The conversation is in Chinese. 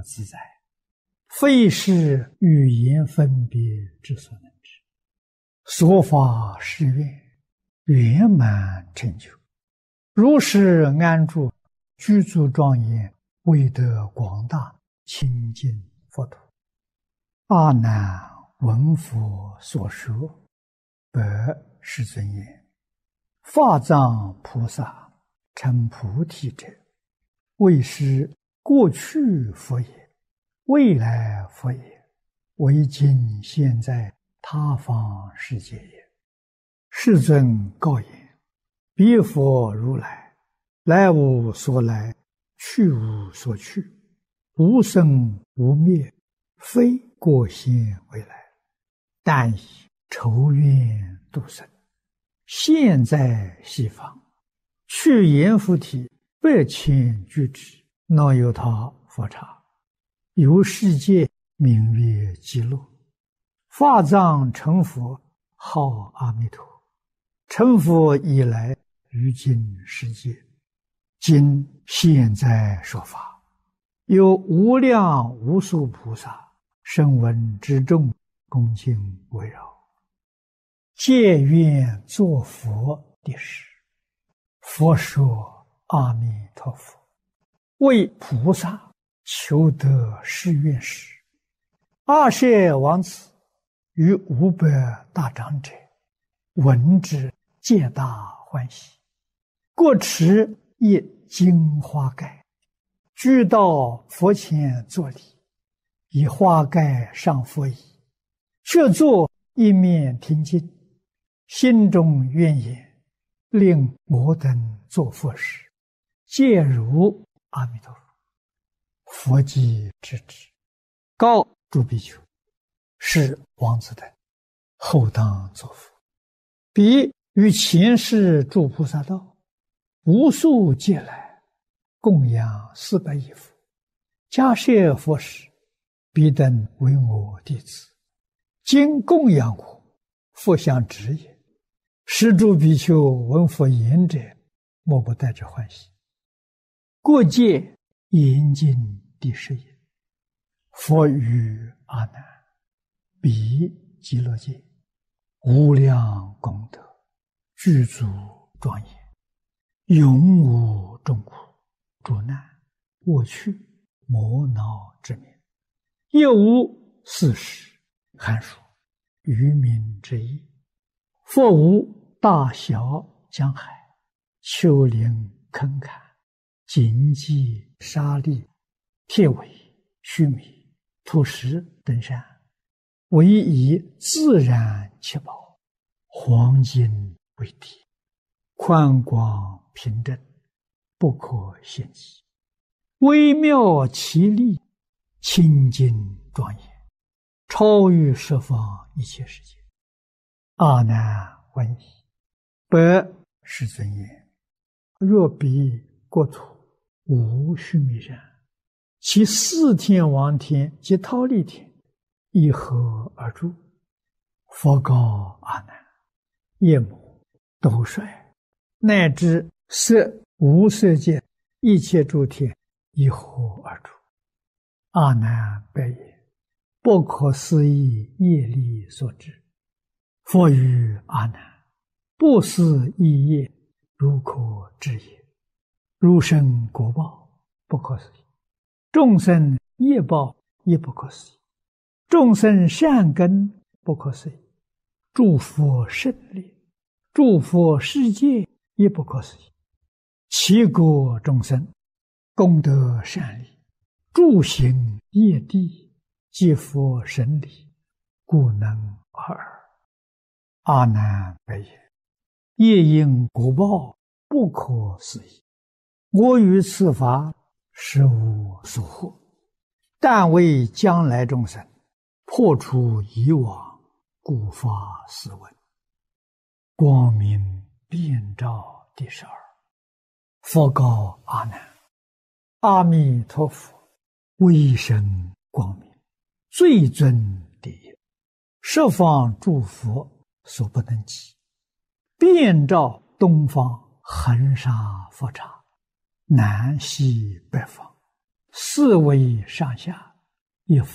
自在，非是语言分别之所能知。所发誓愿，圆满成就，如是安住，具足庄严，为得广大清净佛土。阿难闻佛所说，白世尊言：法藏菩萨成菩提者，为是过去佛也，未来佛也，为今现在他方世界也。世尊告言：彼佛如来，来无所来，去无所去，无生无灭，非过现未来，但以愁愿度生，现在西方，去阎浮提8,000俱胝，那由他佛刹，由世界名曰极乐。法藏成佛，号阿弥陀。成佛以来，于今世界，今现在说法，有无量无数菩萨声闻之众，恭敬围绕，皆愿作佛的事。佛说：阿弥陀佛，为菩萨求得誓愿时，阿舍王子与500大长者闻之，皆大欢喜，各持一金花盖，俱到佛前作礼，以花盖上佛椅，却坐一面听经，心中愿言：令我等作佛时，皆如阿弥陀佛。佛即知之，告诸比丘：是王子等，后当作佛。彼于前世诸菩萨道，无数劫来，供养400亿佛，迦叶佛时，彼等为我弟子，今供养我，佛相知也。是诸比丘闻佛言者，莫不带着欢喜。过界严禁第10也。佛语阿难：彼极乐界，无量功德，具足庄严，永无众苦、诸难、恶趣、魔恼之名，也无四时、寒暑、愚民之意。佛无大小江海、丘陵坑坎、荆棘沙砾、铁苇、须弥、土石等山，唯以自然七宝、黄金为体，宽广平正，不可限计，微妙奇丽，清净庄严，超于十方一切世界。阿难闻已，白世尊言：若彼国土无须弥山，其4天王天及忉利天，以何而住？佛告阿难：夜幕、斗率，乃至色无色界一切诸天，以何而住？阿难白言：不可思议业力所致。佛语阿难：不思议业，如可知也。如生果报，不可思议；众生业报，也不可思议；众生善根，不可思议；诸佛胜利，诸佛世界，也不可思议。其国众生，功德善利，诸行业地，皆佛神力，故能尔。阿难白言：业因果报，不可思议。我于此法，实无所获，但为将来众生破除以往，故发斯文。光明遍照第12。佛告阿难：阿弥陀佛，威神光明，最尊第一，十方诸佛所不能及，遍照东方恒沙佛刹，南西北方， 四维上下，一